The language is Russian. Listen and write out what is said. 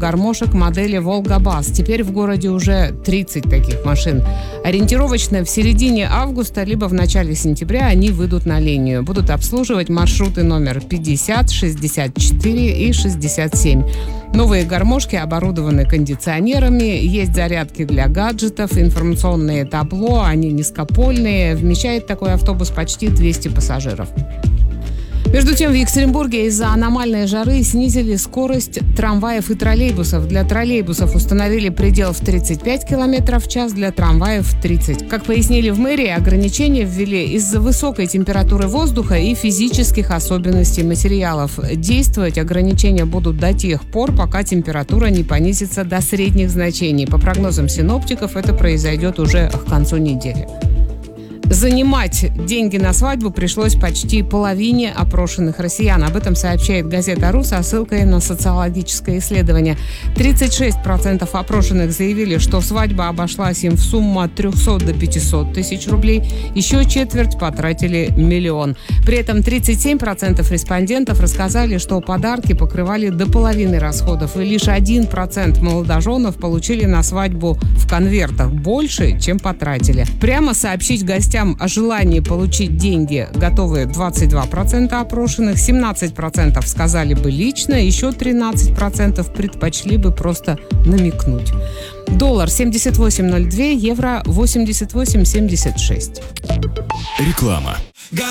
гармошек модели «Волга-Бас». Теперь в городе уже 30 таких машин. Ориентировочно в середине августа либо в начале сентября они выйдут на линию. Будут обслуживать маршруты номер 50, 64 и 67. Новые гармошки оборудованы кондиционерами, есть зарядки для гаджетов, информационные табло, они низкопольные. Вмещает такой автобус почти 200 пассажиров. Между тем, в Екатеринбурге из-за аномальной жары снизили скорость трамваев и троллейбусов. Для троллейбусов установили предел в 35 км в час, для трамваев – 30. Как пояснили в мэрии, ограничения ввели из-за высокой температуры воздуха и физических особенностей материалов. Действовать ограничения будут до тех пор, пока температура не понизится до средних значений. По прогнозам синоптиков, это произойдет уже к концу недели. Занимать деньги на свадьбу пришлось почти половине опрошенных россиян. Об этом сообщает газета «Ру» со ссылкой на социологическое исследование. 36% опрошенных заявили, что свадьба обошлась им в сумму от 300 до 500 тысяч рублей. Еще четверть потратили миллион. При этом 37% респондентов рассказали, что подарки покрывали до половины расходов. И лишь 1% молодоженов получили на свадьбу в конвертах больше, чем потратили. Прямо сообщить гостям о желании получить деньги готовы 22% опрошенных, 17% сказали бы лично, еще 13% предпочли бы просто намекнуть. Доллар 78.02, евро 88.76. Реклама.